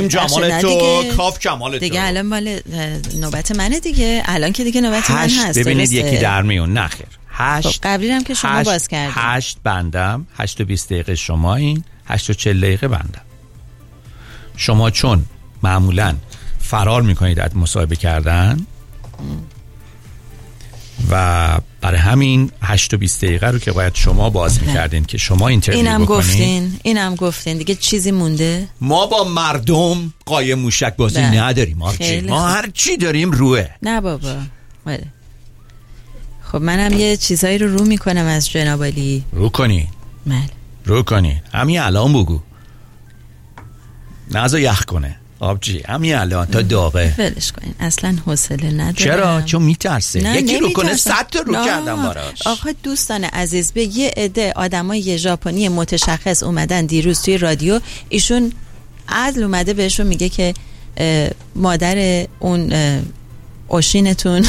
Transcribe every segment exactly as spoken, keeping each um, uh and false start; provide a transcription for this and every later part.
کریم جمال تو، کاف جمال تو. دیگه الان مال نوبت منه دیگه. الان که دیگه نوبت من هست. ببینید یکی در میون نخیر. هشت خب قبلی هم که شما هشت باز کردید. هشت بندم، هشت و بیست دقیقه شما، این هشت و چل دقیقه بندم. شما چون معمولاً فرار میکنید از مصاحبه کردن و برای همین هشت و بیست دقیقه رو که باید شما باز میکردین که شما اینترویو بکنید. اینم گفتین اینم گفتین دیگه چیزی مونده؟ ما با مردم قایم موشک بازی ده. نداریم آرچی. ما هر چی داریم روه. نه بابا بله. خب منم یه چیزایی رو رو میکنم از جناب علی. رو کنی بله رو کنی همین الان بگو، نازو یخ کنه آبجی همین الان تا داغه ولش کنین، اصلا حوصله ندارم. چرا؟ چون میترسه یکی رو کنه صد تا رو کردم براش. آقا دوستان عزیز، به یه عده آدمای ژاپنی متشخص اومدن دیروز توی رادیو، ایشون عدل اومده بهشون میگه که مادر اون اوشینتون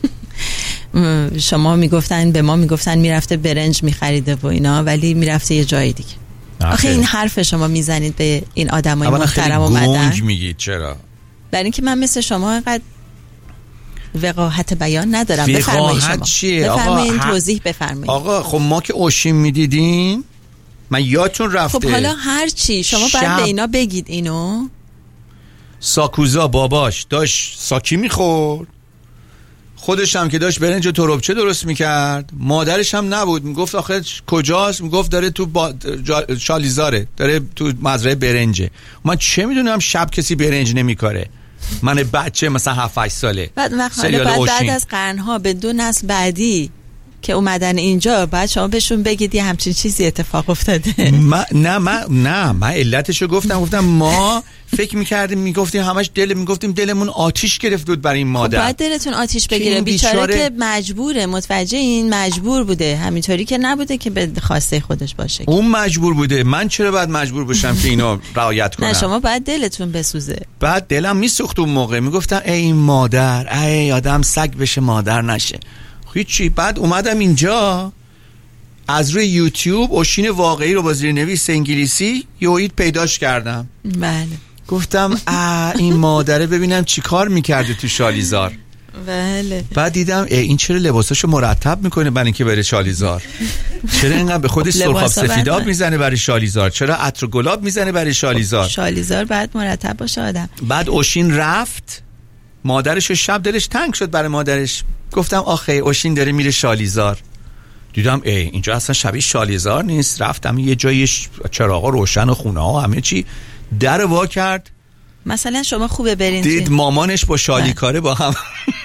شما میگفتن به ما میگفتن میرفته برنج میخریده و اینا، ولی میرفته یه جای دیگه. آخه این حرف شما میزنید به این آدمای محترم اومدن. گنگ میگید چرا؟ برای اینکه من مثل شما اینقدر وقاحت بیان ندارم. بفرمایید شما بفرمایید توضیح بفرمایید. آقا خب ما که اوشین میدیدیم من یادتون رفته. خب حالا هر چی شما باید به اینا بگید. اینو ساکوزا باباش داشت ساکی میخورد، خودش هم که داشت برنج و تربچه درست میکرد، مادرش هم نبود، میگفت آخه کجاست؟ میگفت داره تو با... شالیزاره، داره تو مزرعه برنجه. من چه میدونم شب کسی برنج نمیکاره، من بچه مثلا هفت هشت ساله. بعد بعد, بعد از قرنها به دو نسل بعدی که اومدن اینجا بعد شما بهشون بگید یه همچین چیزی اتفاق افتاده. ما نه من نه من علتشو گفتم گفتم ما فکر میکردیم میگفتیم همش دل میگفتیم دلمون آتیش گرفت بود برای این مادر. خب بعد دلتون آتیش بگیره بیچاره, بیچاره که مجبوره، متوجه این مجبور بوده، همینطوری که نبوده که به خواسته خودش باشه. اون مجبور بوده، من چرا باید مجبور باشم که اینو رعایت کنم؟ نه شما باید دلتون بسوزه. بعد دلم میسوخت اون موقع، میگفتم ای مادر، ای آدم سگ بشه مادر نشه. هیچی. بعد اومدم اینجا از روی یوتیوب اوشین واقعی رو با زیرنویس انگلیسی یوید پیداش کردم. بله. گفتم این مادره ببینم چی کار میکرده تو شالیزار. بله. بعد دیدم این چرا لباساشو مرتب میکنه برای اینکه بره شالیزار، چرا اینقدر به خودش سرخاب سفیداب میزنه برای شالیزار، چرا عطر گلاب میزنه برای شالیزار. شالیزار بعد مرتب باشه آدم. بعد اوشین رفت، مادرشو شب دلش تنگ شد برای مادرش، گفتم آخه اوشین داره میره شالیزار. دیدم ای اینجا اصلا شبیه شالیزار نیست. رفتم یه جای چراغا روشن و خونه ها همه چی، در وا کرد. مثلا شما خوبه برین دید مامانش با شالیکاره با هم.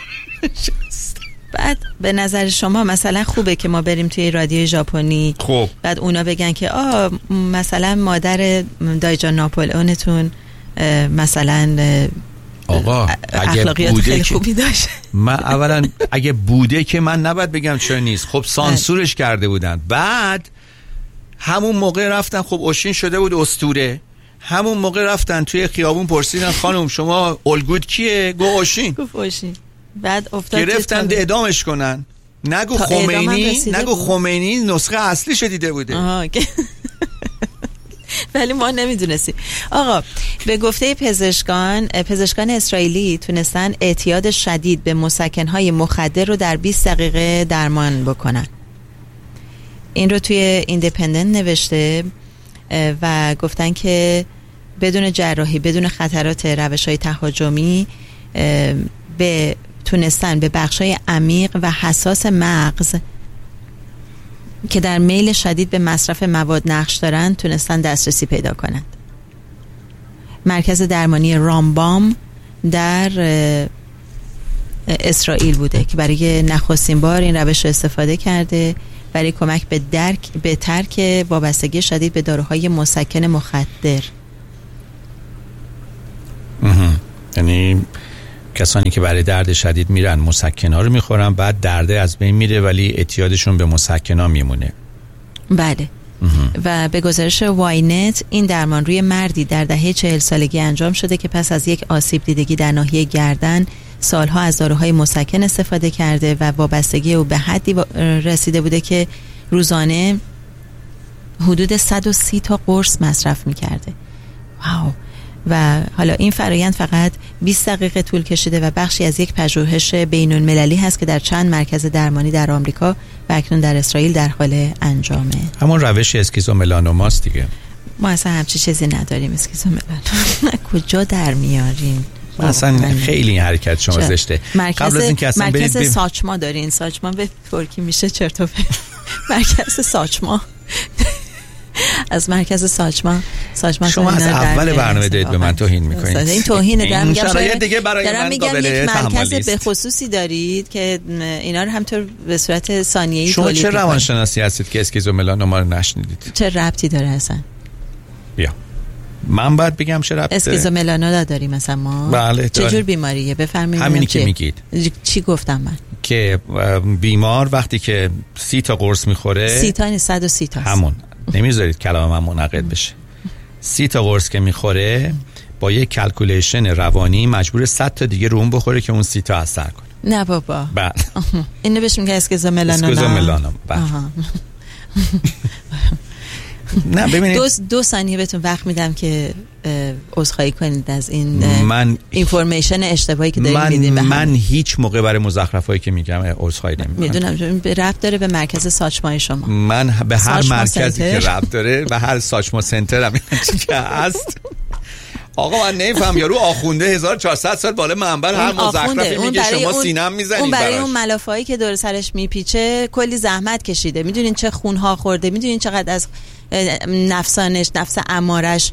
بعد به نظر شما مثلا خوبه که ما بریم توی رادیو ژاپنی، خب بعد اونا بگن که آه مثلا مادر دایجان ناپولئونتون مثلا آقا اخلاقیات خیلی خوبی داشت. من اولا اگه بوده که من نباید بگم چرا نیست. خب سانسورش کرده بودن. بعد همون موقع رفتن، خب اوشین شده بود اسطوره، همون موقع رفتن توی خیابون پرسیدن خانم شما الگوت کیه؟ گو اوشین. گفت اوشین. بعد افتاد گرفتن اعدامش کنن. نگو خمینی، نگو خمینی نسخه اصلی شدیده بوده. آها ولی ما نمیدونستیم. آقا به گفته پزشکان پزشکان اسرائیلی تونستن اعتیاد شدید به مسکن‌های مخدر رو در بیست دقیقه درمان بکنن. این رو توی ایندیپندنت نوشته و گفتن که بدون جراحی، بدون خطرات روش‌های تهاجمی به تونستن به بخش‌های عمیق و حساس مغز که در میل شدید به مصرف مواد نقش دارن تونستن دسترسی پیدا کنند. مرکز درمانی رامبام در اسرائیل بوده که برای نخستین بار این روش رو استفاده کرده برای کمک به درک به ترک وابستگی شدید به داروهای مسکن مخدر. یعنی کسانی که برای درد شدید میرن مسکن‌ها رو میخورن، بعد درده از بین میره ولی اعتیادشون به مسکن‌ها میمونه. بله. و به گزارش واینت این درمان روی مردی در دهه چهل سالگی انجام شده که پس از یک آسیب دیدگی در ناحیه گردن سالها از داروهای مسکن استفاده کرده و وابستگی او به حدی رسیده بوده که روزانه حدود صد و سی تا قرص مصرف میکرده. واو. و حالا این فرایند فقط بیست دقیقه طول کشیده و بخشی از یک پژوهش بین المللی هست که در چند مرکز درمانی در آمریکا و اکنون در اسرائیل در حال انجامه. همون روش اسکیزوملانوماست دیگه. ما اصلا همچی چیزی نداریم اسکیزوملانوم. کجا در میارین؟ اصلا خیلی این حرکت شما زشته. مرکز قبل از اینکه اصلا مرکز برید ساچما دارین. ساچما به ترکی میشه چرت و پرت. مرکز ساچما از مرکز ساچما ساچما شما از اول برنامه دارید به من توهین میکنید. این توهینه. دارم میگم شاید دیگه برای من قابل تحملی است. به خصوصی دارید که اینا رو همطور به صورت ثانیه‌ای شما تولید چه روانشناسی هستید که اسکیزوملانوما رو نشنیدید؟ چه ربطی داره اصلا؟ بیا من باید بگم چه ربطی داره؟ اسکیزوملانوما داریم مثلا ما. بله چه جور بیماریه؟ بفرمایید. همینی که میگید. چی گفتم من؟ که بیمار وقتی که سی تا قرص میخوره، سی تا نیست صد و سی تا همون نمیذارید کلام من منعقد بشه. سی تا قرص که میخوره با یک کلکولیشن روانی مجبور صد تا دیگه رو اون بخوره که اون سی تا اثر کنه. نه بابا. بله. اینو بهش میگه اسکیزوملانوما. اسکیزوملانوما. بله. نه ببینید دو دو ثانیه بهتون وقت میدم که عذرخواهی کنید از این من اینفورمیشن اشتباهی که دارید من میدین به من هیچ موقع برای مزخرفایی که میگم عذرخواهی نمیکنم. میدونم به ربط داره به مرکز ساچمای شما. من به هر مرکزی سنتر. که ربط داره و هر ساچما سنتر هم که هست. آقا من نمیفهم یارو آخونده هزار و چهارصد سال بالا منبر هر مزخرفی میگه شما سینم میزنید. اون برای اون ملافه‌ای که دور سرش میپیچه کلی زحمت کشیده. میدونین چه خونها خورده، میدونین چقدر از نفسانش، نفس امارش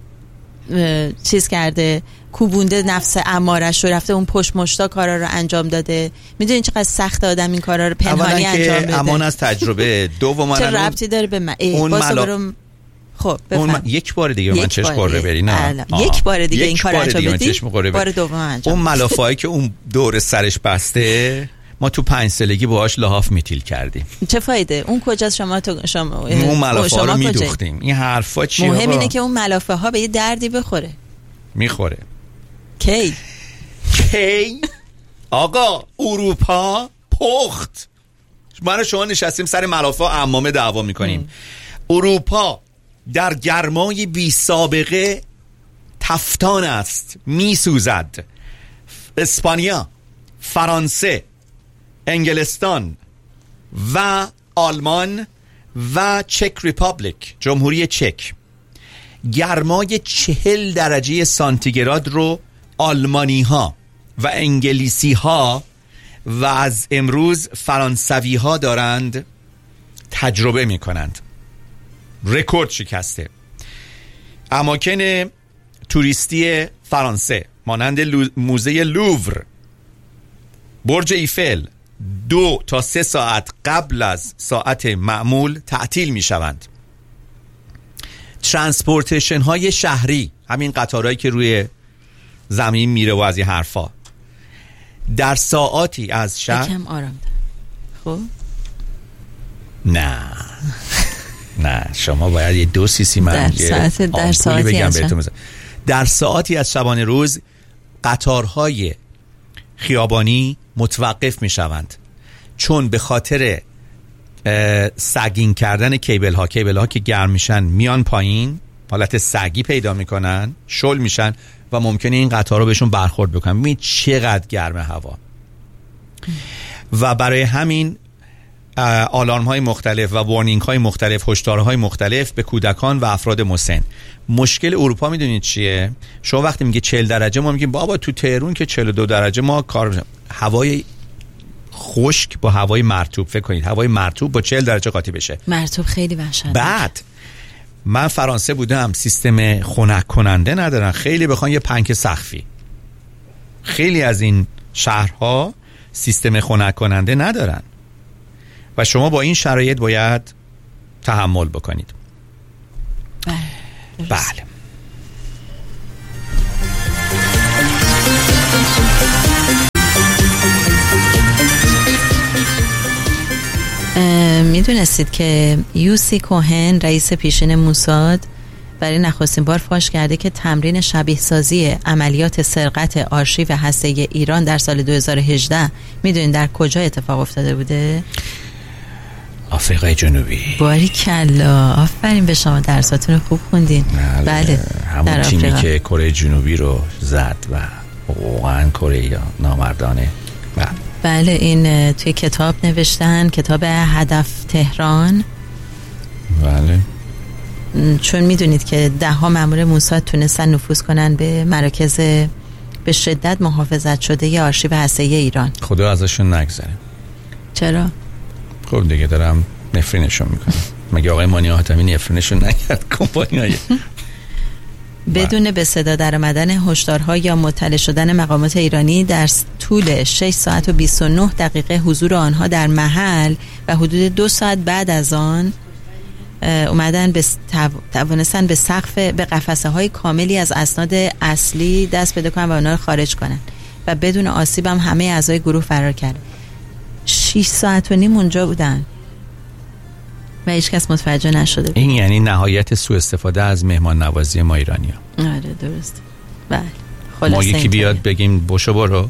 چیز کرده، کوبونده نفس امارش رو، رفته اون پشت مشتا کارا رو انجام داده. میدونین چقدر سخت آدم این کارا رو پنهانی انجام بده. امان از تجربه. دوم چه ربطی داره به من؟ اون ملا... خب اون یک بار دیگه من چشم قره بری نه یک بار دیگه این کارو انجام بدی، بار دوم انجام. اون ملافه‌ای که اون دور سرش بسته ما تو پنج سالگی باهاش لحاف میتیل کردیم. چه فایده؟ اون کجاست؟ شما تو شما اون ملافه ها رو میدوختیم. این حرفا چیه؟ مهم اینه که اون ملافه ها به یه دردی بخوره. میخوره. کی؟ کی؟ آقا اروپا پخت. من و شما نشستیم سر ملافه ها عمامه دعوا میکنیم. اروپا در گرمای بی سابقه تفتان است، میسوزد. اسپانیا، فرانسه، انگلستان و آلمان و چک ریپابلیک، جمهوری چک، گرمای چهل درجه سانتیگراد رو آلمانی ها و انگلیسی ها و از امروز فرانسوی ها دارند تجربه می کنند. رکورد شکسته. اماکن توریستی فرانسه مانند لو... موزه لوور، برج ایفل دو تا سه ساعت قبل از ساعت معمول تعطیل می شوند. ترانسپورتیشن های شهری، همین قطارهایی که روی زمین میره و از این حرفا، در ساعاتی از شهر یکم آرام خب نه نه شما باید یه دو سی سی من در ساعت در ساعتی بگم بهتون. در ساعتی از شبانه روز قطارهای خیابانی متوقف می شوند، چون به خاطر سگین کردن کیبل ها کیبل ها که گرم میشن میان پایین، حالت سگی پیدا میکنن، شل میشن و ممکنه این قطار رو بهشون برخورد بکنن. می چقدر گرم هوا. و برای همین آلارم های مختلف و وارنینگ های مختلف، هشدارهای مختلف به کودکان و افراد مسن. مشکل اروپا میدونید چیه؟ شما وقتی میگه چهل درجه ما میگیم بابا تو تهران که چهل و دو درجه ما کار، هوای خشک با هوای مرطوب، فکر کنید هوای مرطوب با چهل درجه قاطی بشه. مرطوب خیلی وحشتناکه. بعد من فرانسه بودم، سیستم خنک کننده ندارن، خیلی بخوان یه پنک سقفی. خیلی از این شهرها سیستم خنک کننده ندارن و شما با این شرایط باید تحمل بکنید. بله. بله. میدونستید که یوسی کوهن رئیس پیشین موساد برای نخستین بار فاش کرده که تمرین شبیه سازی عملیات سرقت آرشیو هسته‌ای ایران در سال دو هزار و هجده میدونید در کجا اتفاق افتاده بوده؟ آفریقای جنوبی. باریکلا، آفرین به شما، درساتون رو خوب خوندین. بله, بله. همون تیمی که کره جنوبی رو زد و واقعا کره نامردانه. بله. بله این توی کتاب نوشتن، کتاب هدف تهران. بله. چون میدونید که ده ها مأمور موساد تونستن نفوذ کنن به مراکز به شدت محافظت شده ی آرشیو هسته‌ای ایران. خدا ازشون نگذره. چرا؟ خب دیگه دارم نفرینشون میکنم. مگه آقای مانی حاتمی نفرینشون نکرد کمپانیای بدون به صدا در آمدن هشدارها یا مطلع شدن مقامات ایرانی در طول شش ساعت و بیست و نه دقیقه حضور آنها در محل و حدود دو ساعت بعد از آن اومدن به توانستن به سقف به قفسه های کاملی از اسناد اصلی دست پیدا کنن و اونها رو خارج کنن و بدون آسیب هم همه اعضای گروه فرار کردن. شش ساعت و نیم اونجا بودن و هیچ کس متوجه نشده بود. این یعنی نهایت سوء استفاده از مهمان نوازی ما ایرانی‌ها. آره درست. بله. ما یکی بیاد بگیم بوشو برو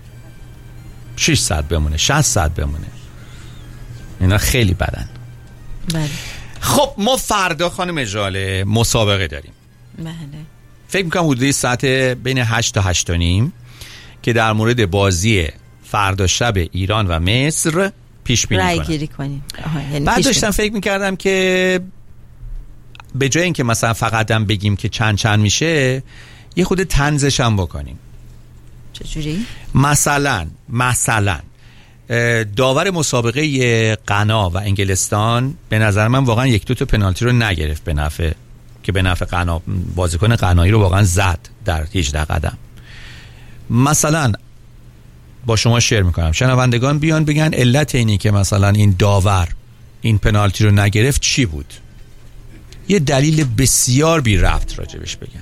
شش ساعت بمونه، شصت ساعت بمونه. اینا خیلی بدن. بله. خب ما فردا خانم اجاله مسابقه داریم. بله. فکر میکنم حدودی ساعت بین هشت تا هشت و نیم که در مورد بازی فردا شب ایران و مصر پیش بینی کنم. رای گیری کنیم. یعنی بعد داشتم فکر میکردم که به جای اینکه مثلا فقط هم بگیم که چند چند میشه یه خود طنزش هم بکنیم. چجوری؟ مثلا مثلا داور مسابقه غنا و انگلستان به نظر من واقعا یک دو تا پنالتی رو نگرفت به نفع که به نفع غنا، بازیکن غنایی رو واقعا زد در هجده قدم. مثلا با شما شیر میکنم شنوندگان بیان بگن علت اینی که مثلا این داور این پنالتی رو نگرفت چی بود، یه دلیل بسیار بی ربط راجبش بگن.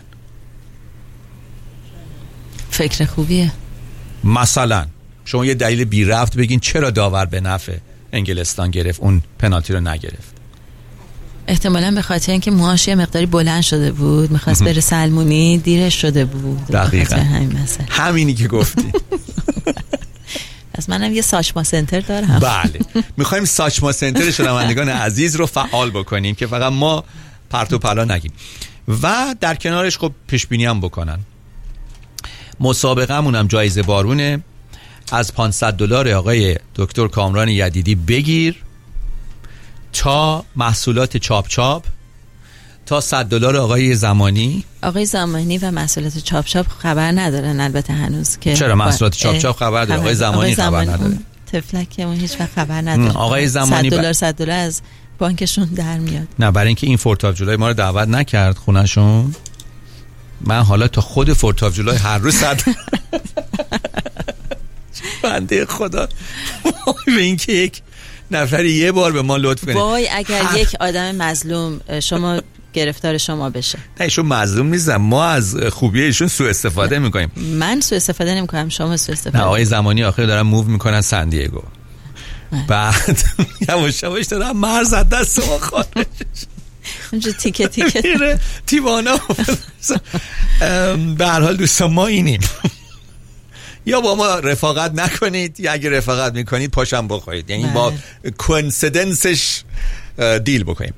فکر خوبیه. مثلا شما یه دلیل بی ربط بگین چرا داور به نفع انگلستان گرفت اون پنالتی رو نگرفت. احتمالاً به خاطر اینکه موهاش یه مقداری بلند شده بود، میخواست بره سلمونی، دیرش شده بود. دقیقاً همین مثلا همینی که گفتی. پس منم یه ساچما سنتر دارم. بله میخوایم ساچما سنتر شنوندگان عزیز رو فعال بکنیم که فقط ما پرت و پلا نگیم و در کنارش خب پیش بینی هم بکنن. مسابقه‌مون هم جایزه بارونه. از پانصد دلار آقای دکتر کامران یدیدی بگیر تا محصولات چاپ چاپ تا صد دلار آقای زمانی. آقای زمانی و محصولات چاپ چاپ خبر ندارن البته هنوز که چرا محصولات چاپ چاپ خبر داره؟ آقای زمانی خبر نداره. تفلک اون هیچ وقت خبر نداره. آقای زمانی صد دلار صد دلار از بانکشون در میاد. نه برای اینکه این فورتاف جولای ما رو دعوت نکرد خونه‌شون. من حالا تا خود فورتاف جولای هر روز صد بنده خدا به این که یک نفری یه بار به ما لطف کنه. وای اگر هر... یک آدم مظلوم شما گرفتار شما بشه. نه ایشون مظلوم نیستم، ما از خوبی ایشون سوء استفاده میکنیم. من سوء استفاده نمیکنم، شما سوء استفاده. نه آقای زمانی آخر دارن موو میکنن سن دیگو. بعد یواش یواش دارن مرز از دست ما خارج اونجا تیکه تیکه تیوانا. به هر حال دوستان ما اینیم، یا با ما رفاقت نکنید یا اگه رفاقت میکنید پاشم بخورید، یعنی با کوئنسیدنسش دیل بکنیم.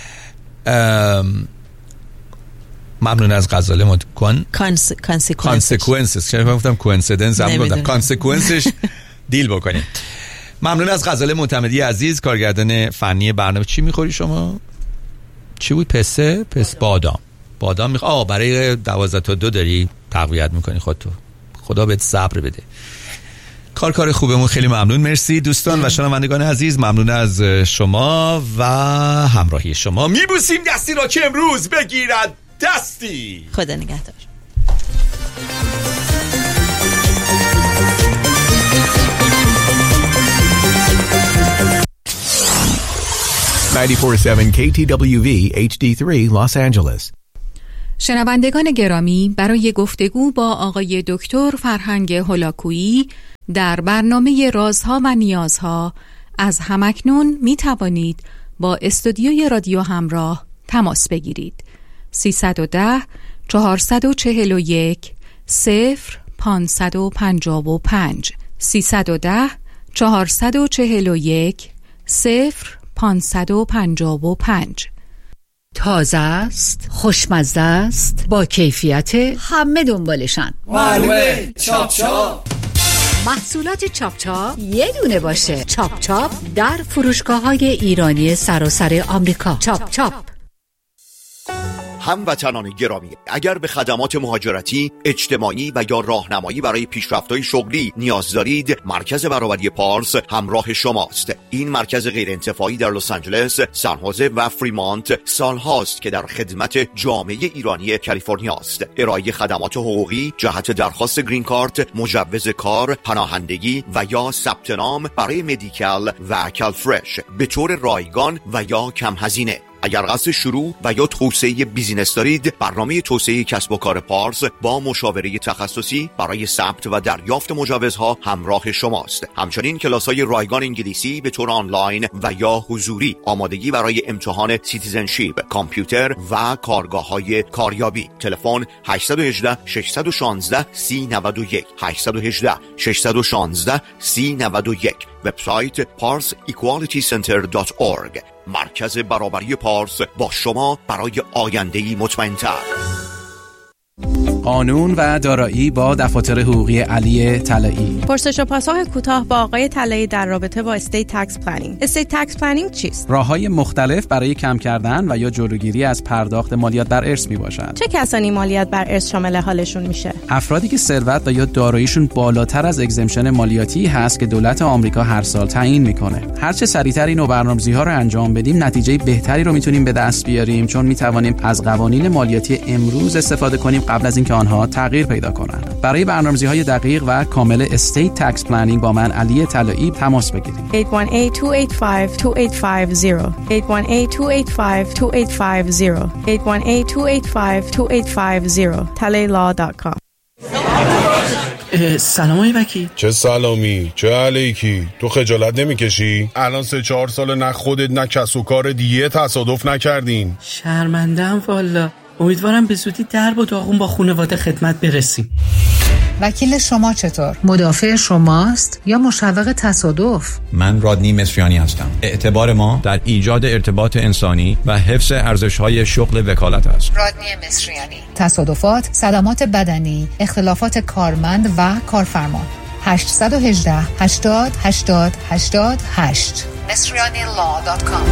ممنون از غزاله مد کن کانسیکوئنسز چرا گفتم کوئنسیدنس هم گفتم کانسیکوئنسش دیل بکنیم. ممنون از غزاله معتمدی عزیز کارگردان فنی برنامه. چی میخوری شما؟ چی بود؟ پسه؟ پس بادام بادام میخوا. آه برای دوازده تا دو داری تقویت میکنی خودتو. خدا بهت صبر بده. کار کار خوبمون، خیلی ممنون. مرسی دوستان و شنوندگان عزیز، ممنون از شما و همراهی شما. میبوسیم دستی را که امروز بگیرد دستی. خدا نگهدار. نود و چهار ممیز هفت کی تی دبلیو وی اچ دی سه Los Angeles. شنوندگان گرامی، برای گفتگو با آقای دکتر فرهنگ هولاکویی در برنامه رازها و نیازها از همکنون می توانید با استودیوی رادیو همراه تماس بگیرید. سیصد و ده چهارصد و چهل و یک صفر پانصد و پنجاه و پنج سیصد و ده چهارصد و چهل و یک صفر پانصد و پنجاه و پنج. تازه است، خوشمزه است، با کیفیت، همه دنبالشن. معلومه. چاپ چاپ محصولات چاپ چاپ یه دونه باشه. چاپ چاپ در فروشگاه‌های ایرانی سراسر آمریکا. چاپ چاپ. هموطنان گرامی، اگر به خدمات مهاجرتی، اجتماعی و یا راهنمایی برای پیشرفت‌های شغلی نیاز دارید، مرکز برابری پارس همراه شماست. این مرکز غیر انتفاعی در لس آنجلس، سان خوزه و فریمانت سالهاست که در خدمت جامعه ایرانی کالیفرنیا است. ارائه خدمات حقوقی جهت درخواست گرین کارت، مجوز کار، پناهندگی و یا ثبت نام برای مدیکال و کالفرش به طور رایگان و یا کم هزینه. اگر قصد شروع و یا توسعه بیزینس دارید، برنامه توسعه کسب و کار پارس با مشاوره تخصصی برای ثبت و دریافت مجوزها همراه شماست. همچنین کلاس‌های رایگان انگلیسی به طور آنلاین و یا حضوری، آمادگی برای امتحان سیتیزنشیپ، کامپیوتر و کارگاه‌های کاریابی. تلفن هشت یک هشت شش یک شش سه نه یک هشت یک هشت شش یک شش سه نه یک. وبسایت پارس ایکوالیتی سنتر دات اورگ. مرکز برابری پارس با شما برای آینده‌ای مطمئن‌تر. قانون و دارایی با دفاتر حقوقی علی طلایی. پرسش و پاسخ کوتاه با آقای طلایی در رابطه با استیت تکس پلنینگ. استیت تکس پلنینگ چیست؟ راه‌های مختلف برای کم کردن و یا جلوگیری از پرداخت مالیات بر ارث میباشد. چه کسانی مالیات بر ارث شامل حالشون میشه؟ افرادی که ثروت و یا داراییشون بالاتر از اگزمشن مالیاتی هست که دولت آمریکا هر سال تعیین میکنه. هر چه سریعتر این برنامه‌ریزی‌ها رو انجام بدیم، نتیجه بهتری رو میتونیم به دست بیاریم، چون میتوانیم از قوانین مالیاتی امروز استفاده کنیم قبل از اینکه آنها تغییر پیدا کنند. برای برنامه‌ریزی‌های دقیق و کامل استیت تکس پلنینگ با من علی طلایی تماس بگیرید. هشت یک هشت دو هشت پنج دو هشت پنج صفر هشت یک هشت دو هشت پنج دو هشت پنج صفر هشت یک هشت دو هشت پنج دو هشت پنج صفر talay law dot com. سلام آقای وکیل. چه سلامی، چه علیکی؟ تو خجالت نمیکشی؟ الان سه چهار سال نه خودت نه کس و کار دیگه تصادف نکردین. شرمنده‌ام والا. امیدوارم به زودی درب و داغون با خانواده خدمت برسیم. وکیل شما چطور؟ مدافع شماست یا مشوق تصادف؟ من رادنی مصریانی هستم. اعتبار ما در ایجاد ارتباط انسانی و حفظ ارزش‌های شغل وکالت است. رادنی مصریانی. تصادفات، صدمات بدنی، اختلافات کارمند و کارفرما. هشت یک هشت هشتاد هشتاد هشتاد هشت مصریانی لا دات کام.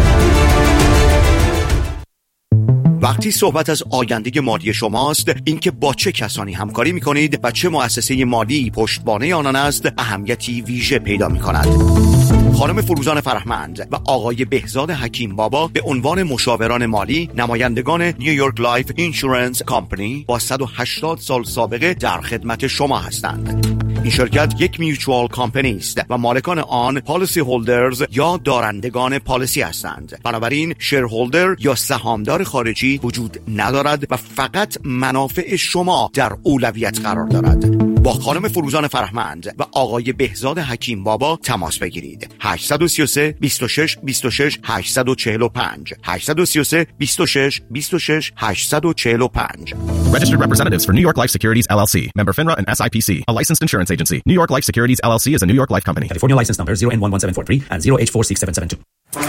وقتی صحبت از آینده مالی شماست، اینکه با چه کسانی همکاری می‌کنید و چه مؤسسه مالی پشتوانه آنان است، اهمیتی ویژه پیدا می‌کند. خانم فروزان فرهمند و آقای بهزاد حکیم بابا به عنوان مشاوران مالی نمایندگان نیویورک لایف اینشورنس کمپانی با صد و هشتاد سال سابقه در خدمت شما هستند. این شرکت یک میوچوال کمپانی است و مالکان آن پالیسی هولدرز یا دارندگان پالیسی هستند. بنابراین شیرهولدر یا سهامدار خارجی وجود ندارد و فقط منافع شما در اولویت قرار دارد. با خانم فروزان فرهمند و آقای بهزاد حکیم بابا تماس بگیرید. هشت سه سه دو شش دو شش هشت چهار پنج هشت سه سه دو شش دو شش هشت چهار پنج. Registered representatives for New York Life Securities L L C, member FINRA and S I P C, a licensed insurance agency. New York Life Securities L L C is a New York Life company. California license number zero N one one seven four three and zero H four six seven seven two.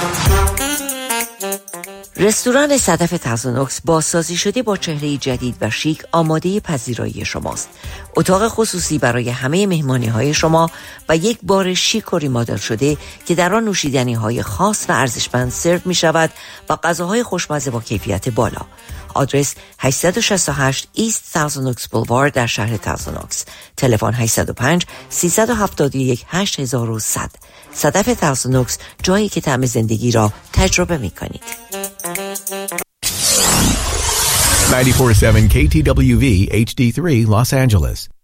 رستوران صدف تازونوکس بازسازی شده با چهره جدید و شیک آماده پذیرایی شماست. اتاق خصوصی برای همه مهمانی‌های شما و یک بار شیک و ریمادل شده که در آن نوشیدنی‌های خاص و ارزشمند سرو می‌شود و غذاهای خوشمزه با کیفیت بالا. آدرس هشت شش هشت ایست تازونوکس بولوارد در شهر تازونوکس. تلفن هشت صفر پنج سیصد و هفتاد و یک هشت هزار و صد. صدف تازونوکس، جایی که طعم زندگی را تجربه می‌کنید. ninety-four point seven K T W V H D three Los Angeles.